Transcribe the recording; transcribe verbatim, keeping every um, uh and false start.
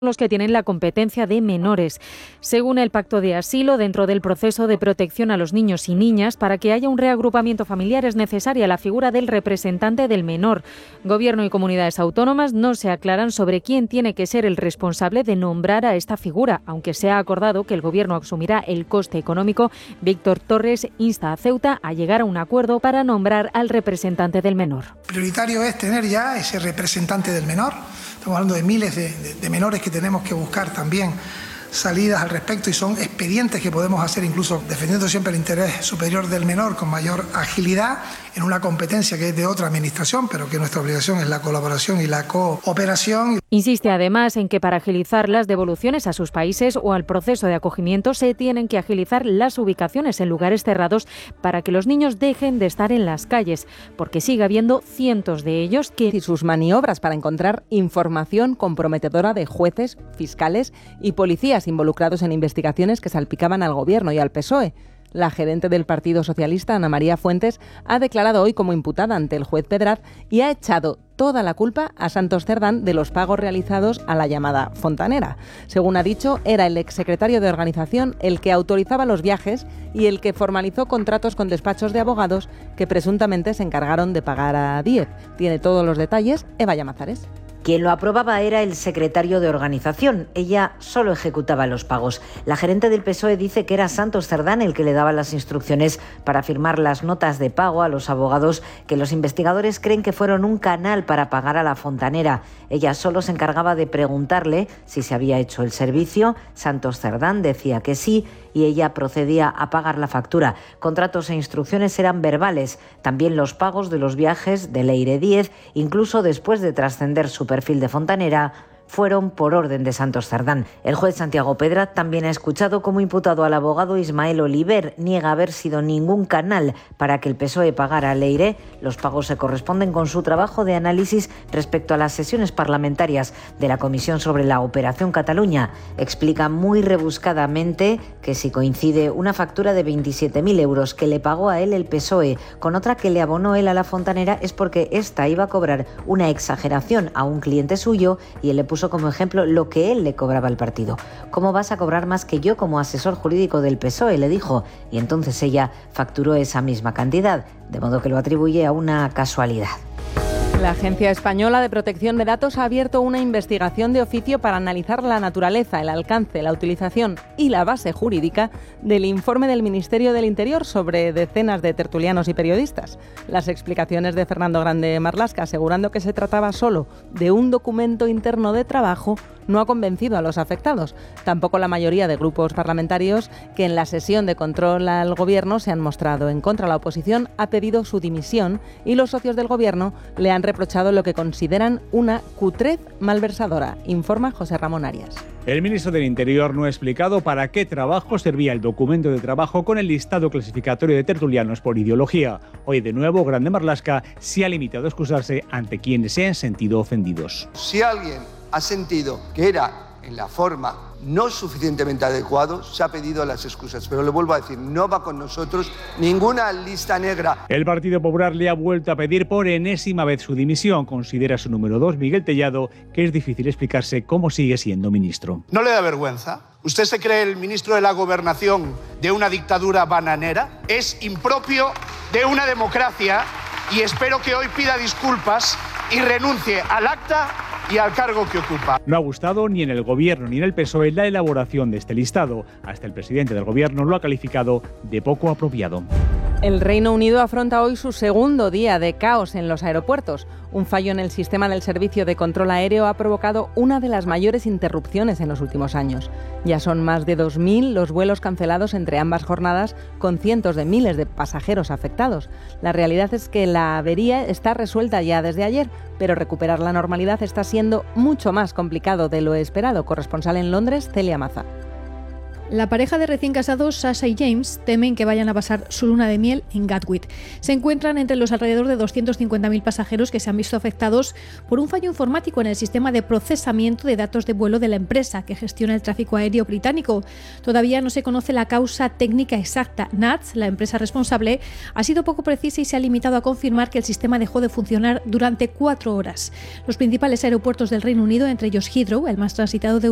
los que tienen la competencia de menores. Según el Pacto de Asilo, dentro del proceso de protección a los niños y niñas, para que haya un reagrupamiento familiar es necesaria la figura del representante del menor. Gobierno y comunidades autónomas no se aclaran sobre quién tiene que ser el responsable de nombrar a esta figura, aunque se ha acordado que el Gobierno asumirá el coste económico. Víctor Torres insta a Ceuta a llegar a un acuerdo para nombrar al representante del menor. Prioritario es tener ya ese representante del menor. Estamos hablando de miles de, de, de menores que tenemos que buscar también salidas al respecto y son expedientes que podemos hacer incluso defendiendo siempre el interés superior del menor con mayor agilidad en una competencia que es de otra administración, pero que nuestra obligación es la colaboración y la cooperación. Insiste además en que para agilizar las devoluciones a sus países o al proceso de acogimiento se tienen que agilizar las ubicaciones en lugares cerrados para que los niños dejen de estar en las calles, porque sigue habiendo cientos de ellos que... Y sus maniobras para encontrar información comprometedora de jueces, fiscales y policías involucrados en investigaciones que salpicaban al Gobierno y al P S O E. La gerente del Partido Socialista, Ana María Fuentes, ha declarado hoy como imputada ante el juez Pedraz y ha echado toda la culpa a Santos Cerdán de los pagos realizados a la llamada fontanera. Según ha dicho, era el exsecretario de organización el que autorizaba los viajes y el que formalizó contratos con despachos de abogados que presuntamente se encargaron de pagar a Díez. Tiene todos los detalles Eva Llamazares. Quien lo aprobaba era el secretario de organización. Ella solo ejecutaba los pagos. La gerente del P S O E dice que era Santos Cerdán el que le daba las instrucciones para firmar las notas de pago a los abogados que los investigadores creen que fueron un canal para pagar a la fontanera. Ella solo se encargaba de preguntarle si se había hecho el servicio. Santos Cerdán decía que sí y ella procedía a pagar la factura. Contratos e instrucciones eran verbales. También los pagos de los viajes de Leire Díez, incluso después de trascender su perfil de fontanera, fueron por orden de Santos Cerdán. El juez Santiago Pedraz también ha escuchado como imputado al abogado Ismael Oliver. Niega haber sido ningún canal para que el P S O E pagara a Leire. Los pagos se corresponden con su trabajo de análisis respecto a las sesiones parlamentarias de la Comisión sobre la Operación Cataluña. Explica muy rebuscadamente que si coincide una factura de veintisiete mil euros que le pagó a él el P S O E con otra que le abonó él a la fontanera es porque ésta iba a cobrar una exageración a un cliente suyo y él le puso como ejemplo lo que él le cobraba al partido. ¿Cómo vas a cobrar más que yo como asesor jurídico del P S O E?, le dijo, y entonces ella facturó esa misma cantidad, de modo que lo atribuye a una casualidad. La Agencia Española de Protección de Datos ha abierto una investigación de oficio para analizar la naturaleza, el alcance, la utilización y la base jurídica del informe del Ministerio del Interior sobre decenas de tertulianos y periodistas. Las explicaciones de Fernando Grande Marlaska, asegurando que se trataba solo de un documento interno de trabajo, no ha convencido a los afectados. Tampoco la mayoría de grupos parlamentarios que en la sesión de control al Gobierno se han mostrado en contra. La oposición ha pedido su dimisión y los socios del Gobierno le han reprochado lo que consideran una cutrez malversadora, informa José Ramón Arias. El ministro del Interior no ha explicado para qué trabajo servía el documento de trabajo con el listado clasificatorio de tertulianos por ideología. Hoy de nuevo Grande Marlaska se ha limitado a excusarse ante quienes se han sentido ofendidos. Si alguien ha sentido que era en la forma no suficientemente adecuado, se ha pedido las excusas. Pero le vuelvo a decir, no va con nosotros ninguna lista negra. El Partido Popular le ha vuelto a pedir por enésima vez su dimisión. Considera su número dos, Miguel Tellado, que es difícil explicarse cómo sigue siendo ministro. ¿No le da vergüenza? ¿Usted se cree el ministro de la Gobernación de una dictadura bananera? Es impropio de una democracia y espero que hoy pida disculpas y renuncie al acta y al cargo que ocupa. No ha gustado ni en el Gobierno ni en el P S O E la elaboración de este listado. Hasta el presidente del Gobierno lo ha calificado de poco apropiado. El Reino Unido afronta hoy su segundo día de caos en los aeropuertos. Un fallo en el sistema del servicio de control aéreo ha provocado una de las mayores interrupciones en los últimos años. Ya son más de dos mil los vuelos cancelados entre ambas jornadas, con cientos de miles de pasajeros afectados. La realidad es que la avería está resuelta ya desde ayer, pero recuperar la normalidad está siendo mucho más complicado de lo esperado. Corresponsal en Londres, Celia Maza. La pareja de recién casados, Sasha y James, temen que vayan a pasar su luna de miel en Gatwick. Se encuentran entre los alrededor de doscientos cincuenta mil pasajeros que se han visto afectados por un fallo informático en el sistema de procesamiento de datos de vuelo de la empresa que gestiona el tráfico aéreo británico. Todavía no se conoce la causa técnica exacta. N A T S, la empresa responsable, ha sido poco precisa y se ha limitado a confirmar que el sistema dejó de funcionar durante cuatro horas. Los principales aeropuertos del Reino Unido, entre ellos Heathrow, el más transitado de